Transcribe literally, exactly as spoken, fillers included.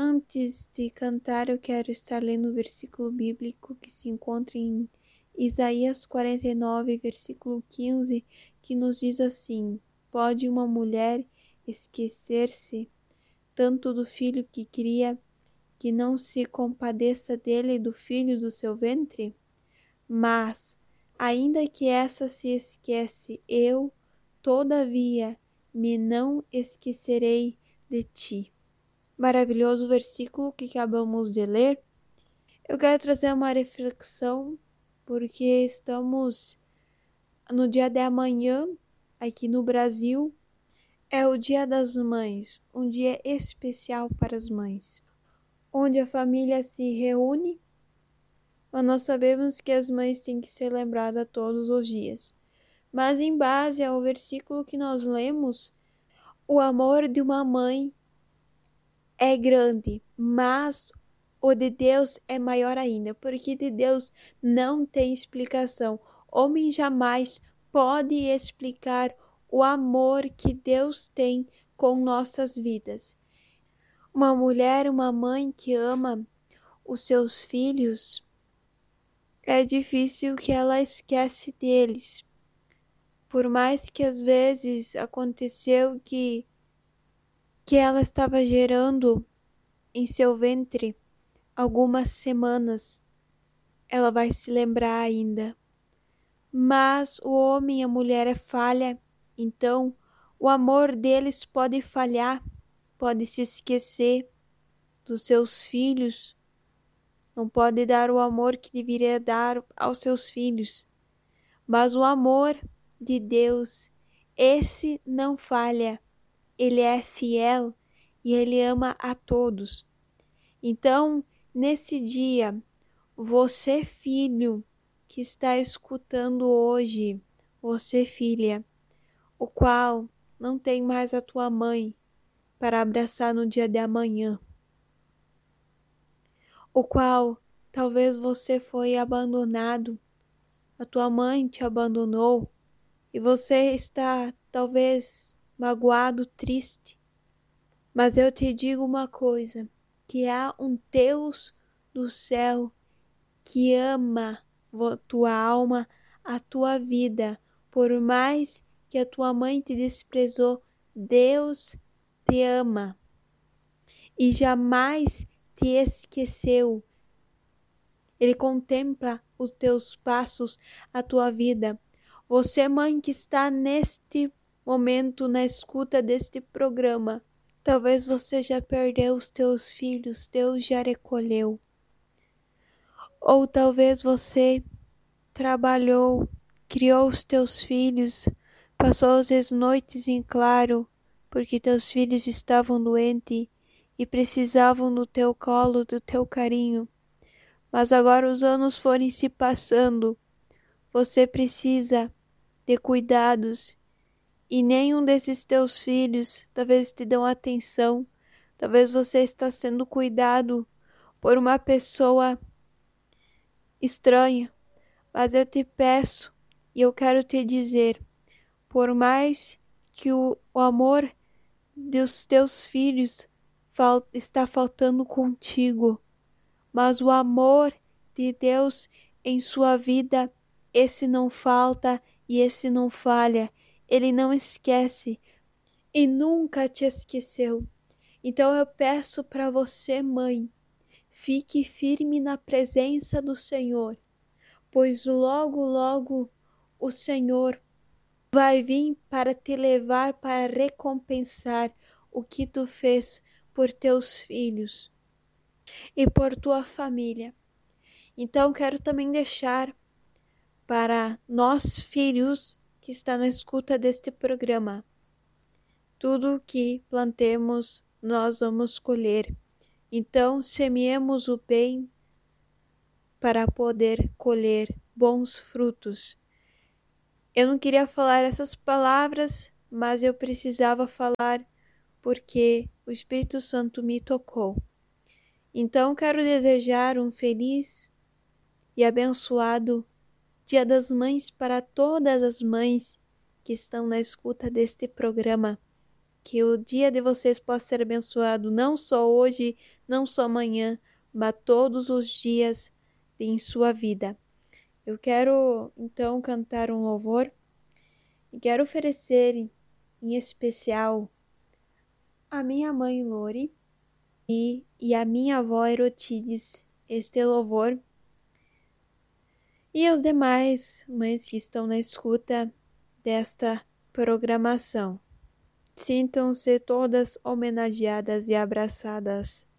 antes de cantar, eu quero estar lendo o versículo bíblico que se encontra em Isaías quarenta e nove, versículo quinze, que nos diz assim: pode uma mulher esquecer-se tanto do filho que cria, que não se compadeça dele e do filho do seu ventre? Mas, ainda que essa se esquece, eu, todavia, me não esquecerei de ti. Maravilhoso versículo que acabamos de ler. Eu quero trazer uma reflexão, porque estamos no dia de amanhã, aqui no Brasil. É o Dia das Mães, um dia especial para as mães, onde a família se reúne, mas nós sabemos que as mães têm que ser lembradas todos os dias. Mas em base ao versículo que nós lemos, o amor de uma mãe é grande, mas o de Deus é maior ainda, porque de Deus não tem explicação. Homem jamais pode explicar o amor que Deus tem com nossas vidas. Uma mulher, uma mãe que ama os seus filhos, é difícil que ela esquece deles. Por mais que às vezes aconteceu que, que ela estava gerando em seu ventre algumas semanas, ela vai se lembrar ainda. Mas o homem e a mulher é falha, então o amor deles pode falhar, pode se esquecer dos seus filhos, não pode dar o amor que deveria dar aos seus filhos. Mas o amor de Deus, esse não falha, ele é fiel e ele ama a todos. Então, nesse dia, você, filho, que está escutando hoje, você, filha, o qual não tem mais a tua mãe para abraçar no dia de amanhã, o qual talvez você foi abandonado, a tua mãe te abandonou e você está talvez magoado, triste. Mas eu te digo uma coisa, que há um Deus do céu que ama a tua alma, a tua vida. Por mais que a tua mãe te desprezou, Deus te ama e jamais te esqueceu. Ele contempla os teus passos, a tua vida. Você, mãe, que está neste momento na escuta deste programa, talvez você já perdeu os teus filhos, Deus já recolheu. Ou talvez você trabalhou, criou os teus filhos, passou as noites em claro, porque teus filhos estavam doentes e precisavam do teu colo, do teu carinho. Mas agora os anos forem se passando, você precisa de cuidados e nenhum desses teus filhos talvez te dão atenção. Talvez você está sendo cuidado por uma pessoa estranha, mas eu te peço e eu quero te dizer, por mais que o, o amor dos teus filhos fal, está faltando contigo, mas o amor de Deus em sua vida, esse não falta e esse não falha. Ele não esquece e nunca te esqueceu. Então eu peço para você, mãe, fique firme na presença do Senhor, pois logo, logo o Senhor vai vir para te levar, para recompensar o que tu fez por teus filhos e por tua família. Então quero também deixar para nós filhos que está na escuta deste programa, tudo que plantemos nós vamos colher. Então semeemos o bem para poder colher bons frutos. Eu não queria falar essas palavras, mas eu precisava falar porque o Espírito Santo me tocou. Então quero desejar um feliz e abençoado Dia das Mães para todas as mães que estão na escuta deste programa. Que o dia de vocês possa ser abençoado, não só hoje, não só amanhã, mas todos os dias em sua vida. Eu quero então cantar um louvor e quero oferecer em especial a minha mãe Lori e, e a minha avó Erotides este louvor, e aos demais mães que estão na escuta desta programação. Sintam-se todas homenageadas e abraçadas.